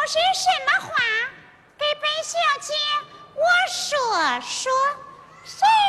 些什么话，给本小姐我说说。谁